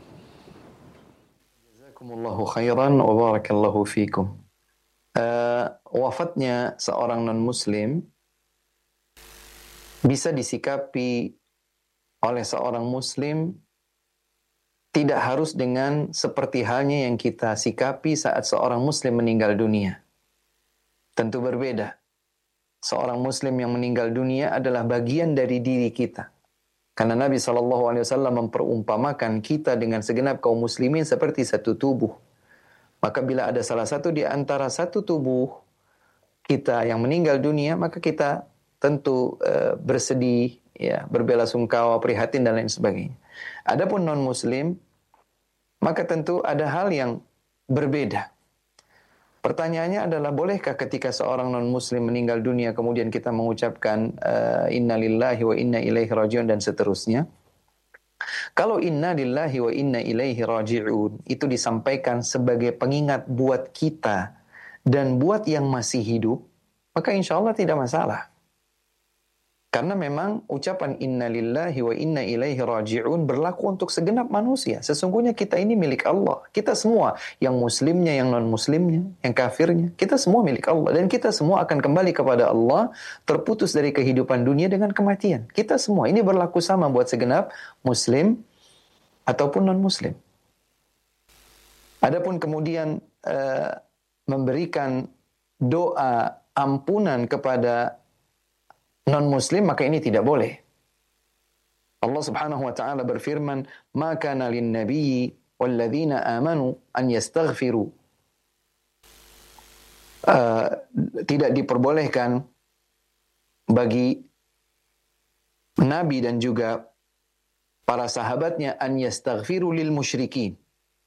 Jazakumullahu khairan wa barakallahu fikum. Wafatnya seorang non-muslim bisa disikapi oleh seorang muslim tidak harus dengan seperti halnya yang kita sikapi saat seorang muslim meninggal dunia. Tentu berbeda. Seorang muslim yang meninggal dunia adalah bagian dari diri kita. Karena Nabi SAW memperumpamakan kita dengan segenap kaum muslimin seperti satu tubuh. Maka bila ada salah satu di antara satu tubuh kita yang meninggal dunia, maka kita tentu bersedih, ya, berbelasungkawa, prihatin dan lain sebagainya. Adapun non-muslim, maka tentu ada hal yang berbeda. Pertanyaannya adalah, bolehkah ketika seorang non-muslim meninggal dunia kemudian kita mengucapkan inna lillahi wa inna ilaihi raji'un dan seterusnya? Kalau inna lillahi wa inna ilaihi raji'un itu disampaikan sebagai pengingat buat kita dan buat yang masih hidup, maka insya Allah tidak masalah. Karena memang ucapan inna lillahi wa inna ilaihi raji'un berlaku untuk segenap manusia. Sesungguhnya kita ini milik Allah. Kita semua, yang muslimnya, yang non-muslimnya, yang kafirnya, kita semua milik Allah. Dan kita semua akan kembali kepada Allah, terputus dari kehidupan dunia dengan kematian. Kita semua, ini berlaku sama buat segenap muslim ataupun non-muslim. Adapun kemudian memberikan doa ampunan kepada non-muslim, maka ini tidak boleh. Allah Subhanahu wa taala berfirman, "Ma kana lin-nabiyyi walladzina amanu an yastaghfiru." Tidak diperbolehkan bagi Nabi dan juga para sahabatnya an yastaghfiru lil musyrikin.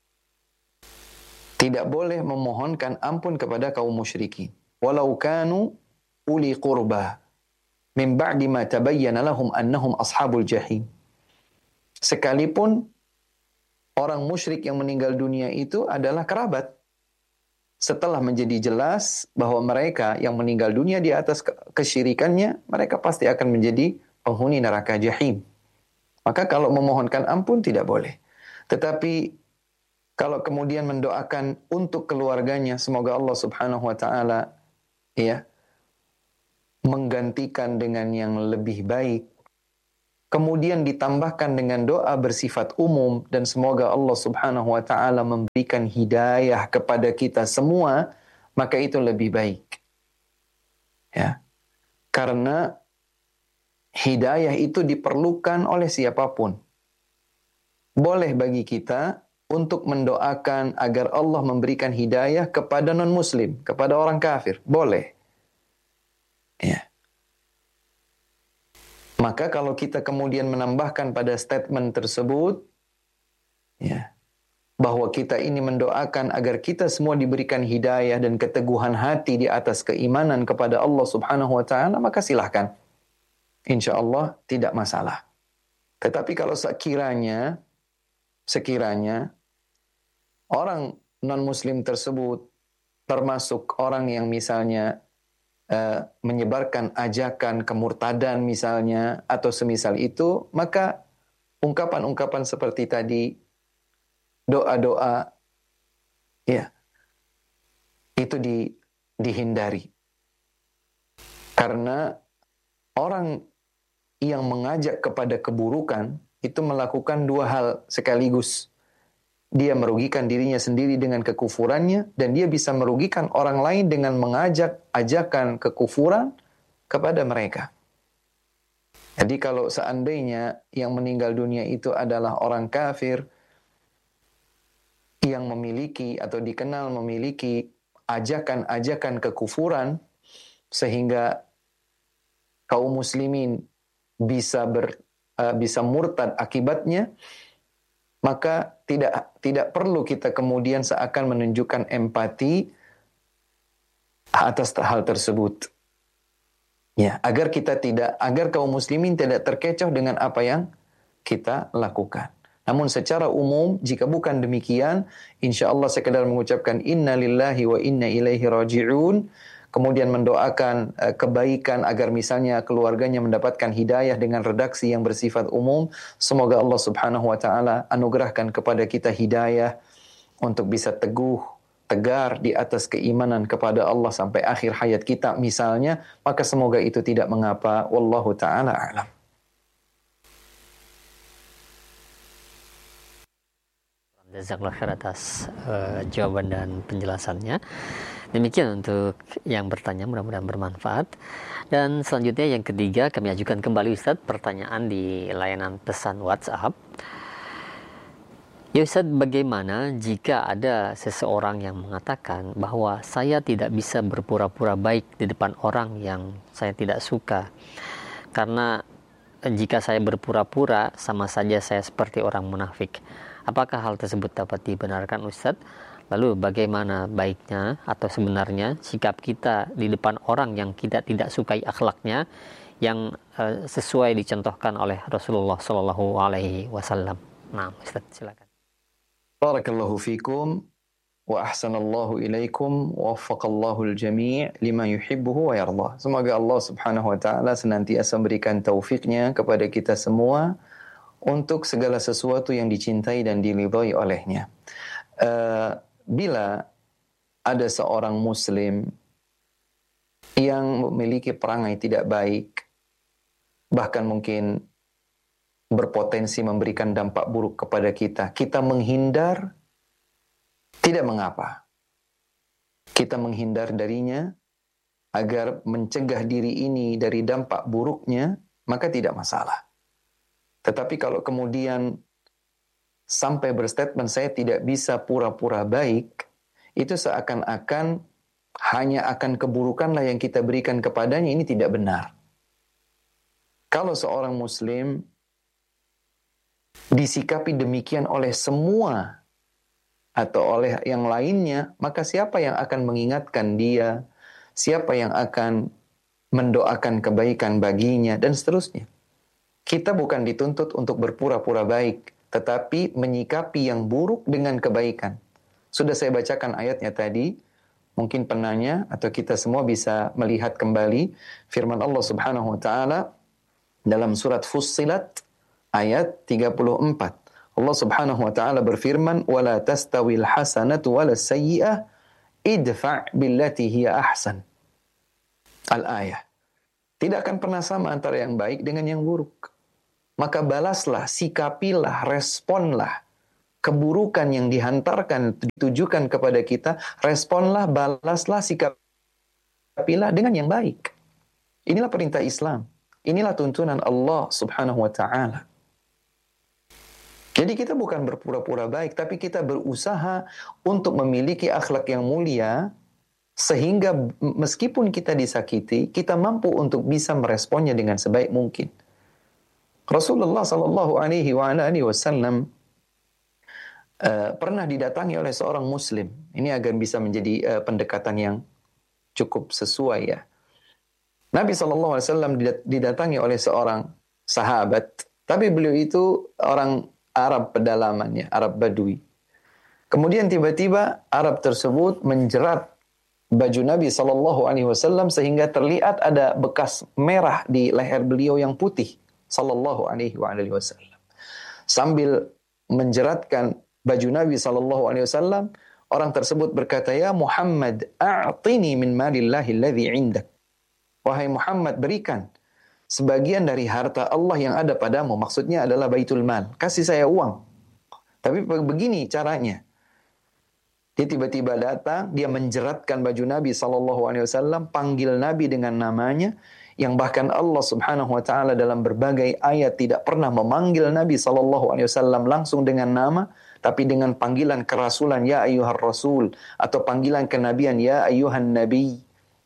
Tidak boleh memohonkan ampun kepada kaum musyrikin. Walau kanu uli qurba min ba'di ma tabayyana lahum annahum ashabul jahim. Sekalipun orang musyrik yang meninggal dunia itu adalah kerabat, setelah menjadi jelas bahwa mereka yang meninggal dunia di atas kesyirikannya, mereka pasti akan menjadi penghuni neraka jahim. Maka kalau memohonkan ampun tidak boleh. Tetapi Kalau kemudian mendoakan untuk keluarganya, semoga Allah Subhanahu wa taala ya menggantikan dengan yang lebih baik. Kemudian ditambahkan dengan doa bersifat umum dan semoga Allah Subhanahu wa taala memberikan hidayah kepada kita semua, maka itu lebih baik. Ya. Karena hidayah itu diperlukan oleh siapapun. Boleh bagi kita untuk mendoakan agar Allah memberikan hidayah kepada non-muslim, kepada orang kafir. Boleh. Ya. Maka kalau kita kemudian menambahkan pada statement tersebut, ya, bahwa kita ini mendoakan agar kita semua diberikan hidayah dan keteguhan hati di atas keimanan kepada Allah Subhanahu wa taala, maka silahkan. Insya Allah tidak masalah. Tetapi kalau sekiranya orang non-muslim tersebut termasuk orang yang misalnya menyebarkan ajakan kemurtadan misalnya atau semisal itu, maka ungkapan-ungkapan seperti tadi, doa-doa, ya, itu dihindari. Karena orang yang mengajak kepada keburukan itu melakukan dua hal sekaligus. Dia merugikan dirinya sendiri dengan kekufurannya, dan dia bisa merugikan orang lain dengan mengajak ajakan kekufuran kepada mereka. Jadi kalau seandainya yang meninggal dunia itu adalah orang kafir yang memiliki atau dikenal memiliki ajakan-ajakan kekufuran sehingga kaum muslimin bisa murtad akibatnya, maka tidak perlu kita kemudian seakan menunjukkan empati atas hal tersebut. Ya, agar kaum muslimin tidak terkecoh dengan apa yang kita lakukan. Namun secara umum, jika bukan demikian, insya Allah sekedar mengucapkan inna lillahi wa inna ilaihi raji'un, kemudian mendoakan kebaikan agar misalnya keluarganya mendapatkan hidayah dengan redaksi yang bersifat umum. Semoga Allah Subhanahu wa taala anugerahkan kepada kita hidayah untuk bisa tegar di atas keimanan kepada Allah sampai akhir hayat kita misalnya, maka semoga itu tidak mengapa. Wallahu taala a'lam. Jazakallah khair atas jawaban dan penjelasannya. Demikian untuk yang bertanya, mudah-mudahan bermanfaat. Dan selanjutnya yang ketiga, kami ajukan kembali Ustadz pertanyaan di layanan pesan WhatsApp. Ya Ustadz, bagaimana jika ada seseorang yang mengatakan bahwa saya tidak bisa berpura-pura baik di depan orang yang saya tidak suka, karena jika saya berpura-pura sama saja saya seperti orang munafik. Apakah hal tersebut dapat dibenarkan Ustadz? Lalu bagaimana baiknya atau sebenarnya sikap kita di depan orang yang kita tidak sukai akhlaknya yang sesuai dicontohkan oleh Rasulullah Shallallahu Alaihi Wasallam? Nah, Ustaz, silakan. Barakallahu fikum wa ahsanallahu ilaikum wa waffaqallahu al-jami' lima yuhibbuhu wa yardah. Semoga Allah Subhanahu wa taala senantiasa memberikan taufiknya kepada kita semua untuk segala sesuatu yang dicintai dan diridhai olehnya. Bila ada seorang muslim yang memiliki perangai tidak baik, bahkan mungkin berpotensi memberikan dampak buruk kepada kita, kita menghindar, tidak mengapa. Kita menghindar darinya agar mencegah diri ini dari dampak buruknya, maka tidak masalah. Tetapi kalau kemudian sampai berstatement saya tidak bisa pura-pura baik, itu seakan-akan hanya akan keburukanlah yang kita berikan kepadanya, ini tidak benar. Kalau seorang muslim disikapi demikian oleh semua atau oleh yang lainnya, maka siapa yang akan mengingatkan dia, siapa yang akan mendoakan kebaikan baginya, dan seterusnya. Kita bukan dituntut untuk berpura-pura baik, tetapi menyikapi yang buruk dengan kebaikan. Sudah saya bacakan ayatnya tadi, mungkin penanya atau kita semua bisa melihat kembali firman Allah Subhanahu wa taala dalam surat Fussilat ayat 34. Allah Subhanahu wa taala berfirman, "Wala tastawil hasanatu walas sayyi'ah, idfa' billati hiya ahsan." Al-ayah. Tidak akan pernah sama antara yang baik dengan yang buruk. Maka balaslah, sikapilah, responlah keburukan yang dihantarkan, ditujukan kepada kita, responlah, balaslah, sikapilah dengan yang baik. Inilah perintah Islam. Inilah tuntunan Allah Subhanahu wa ta'ala. Jadi kita bukan berpura-pura baik, tapi kita berusaha untuk memiliki akhlak yang mulia, sehingga meskipun kita disakiti, kita mampu untuk bisa meresponnya dengan sebaik mungkin. Rasulullah sallallahu alaihi wasallam pernah didatangi oleh seorang muslim. Ini agar bisa menjadi pendekatan yang cukup sesuai ya. Nabi sallallahu alaihi wasallam didatangi oleh seorang sahabat, tapi beliau itu orang Arab pedalamannya, Arab Badui. Kemudian tiba-tiba Arab tersebut menjerat baju Nabi sallallahu alaihi wasallam sehingga terlihat ada bekas merah di leher beliau yang putih sallallahu alaihi wasallam. Sambil menjeratkan baju Nabi sallallahu alaihi wasallam, orang tersebut berkata, "Ya Muhammad, a'tini min malillahi alladhi 'indak." Wahai Muhammad, berikan sebagian dari harta Allah yang ada padamu. Maksudnya adalah Baitul Mal. Kasih saya uang. Tapi begini caranya. Dia tiba-tiba datang, dia menjeratkan baju Nabi SAW, panggil Nabi dengan namanya, yang bahkan Allah Subhanahu wa taala dalam berbagai ayat tidak pernah memanggil Nabi SAW langsung dengan nama, tapi dengan panggilan kerasulan, ya ayyuhar rasul, atau panggilan kenabian, ya ayyuhan nabi.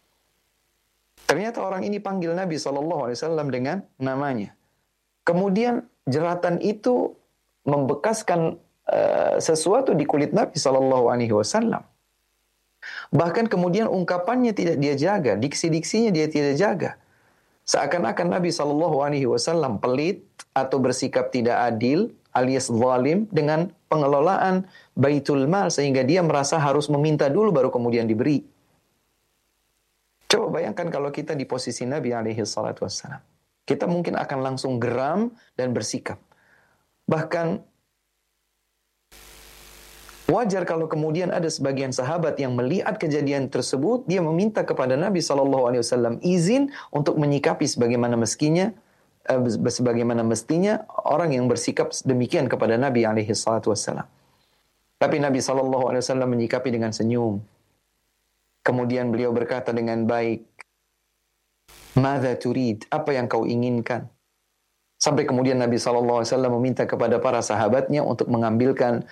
Ternyata orang ini panggil Nabi SAW dengan namanya. Kemudian jeratan itu membekaskan sesuatu di kulit Nabi SAW. Bahkan kemudian ungkapannya tidak dia jaga, diksi-diksinya dia tidak jaga. Seakan-akan Nabi SAW pelit atau bersikap tidak adil alias zalim dengan pengelolaan Baitul Mal, sehingga dia merasa harus meminta dulu baru kemudian diberi. Coba bayangkan kalau kita di posisi Nabi SAW. Kita mungkin akan langsung geram dan bersikap. Bahkan wajar kalau kemudian ada sebagian sahabat yang melihat kejadian tersebut, dia meminta kepada Nabi SAW izin untuk menyikapi sebagaimana mestinya orang yang bersikap demikian kepada Nabi SAW. Tapi Nabi SAW menyikapi dengan senyum. Kemudian beliau berkata dengan baik, "Madza turid?" Apa yang kau inginkan? Sampai kemudian Nabi SAW meminta kepada para sahabatnya untuk mengambilkan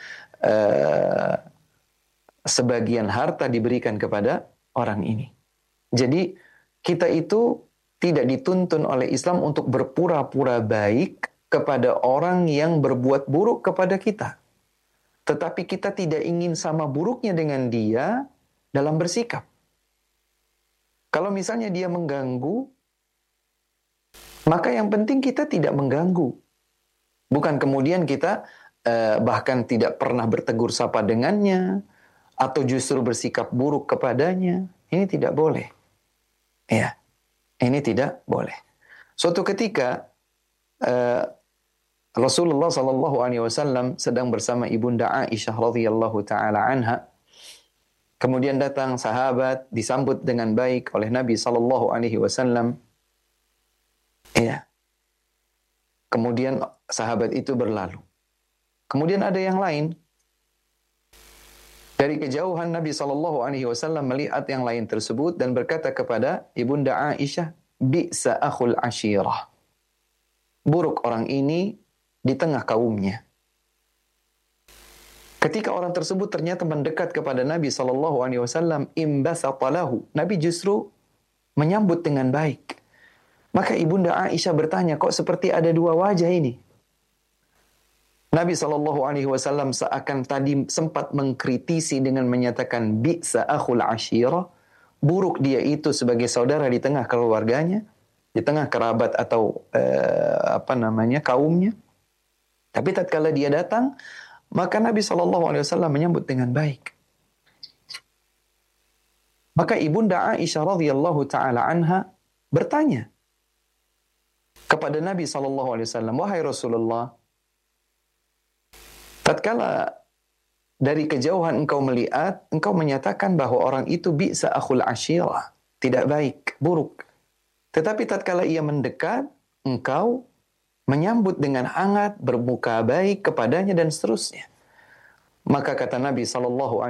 sebagian harta diberikan kepada orang ini. Jadi kita itu tidak dituntun oleh Islam untuk berpura-pura baik kepada orang yang berbuat buruk kepada kita. Tetapi kita tidak ingin sama buruknya dengan dia dalam bersikap. Kalau misalnya dia mengganggu, maka yang penting kita tidak mengganggu. Bukan kemudian kita bahkan tidak pernah bertegur sapa dengannya, atau justru bersikap buruk kepadanya. Ini tidak boleh. Ya, ini tidak boleh. Suatu ketika Rasulullah SAW sedang bersama ibunda Aisyah radhiyallahu taala anha. Kemudian datang sahabat, disambut dengan baik oleh Nabi SAW. Ya. Kemudian sahabat itu berlalu. Kemudian ada yang lain. Dari kejauhan Nabi SAW melihat yang lain tersebut dan berkata kepada ibunda Aisyah, "Bi'sa akhul ashirah." Buruk orang ini di tengah kaumnya. Ketika orang tersebut ternyata mendekat kepada Nabi SAW, imbasata lahu. Nabi justru menyambut dengan baik. Maka ibunda Aisyah bertanya, kok seperti ada dua wajah ini? Nabi SAW seakan tadi sempat mengkritisi dengan menyatakan, bi'sa akhul ashirah. Buruk dia itu sebagai saudara di tengah keluarganya, di tengah kerabat atau kaumnya. Tapi tatkala dia datang, maka Nabi SAW menyambut dengan baik. Maka ibunda Aisyah radhiyallahu taala anha bertanya kepada Nabi SAW, "Wahai Rasulullah, Tatkala dari kejauhan engkau melihat, engkau menyatakan bahwa orang itu bi'sa akhul ashirah, tidak baik, buruk. Tetapi tatkala ia mendekat, engkau menyambut dengan hangat, bermuka baik kepadanya dan seterusnya. Maka kata Nabi sallallahu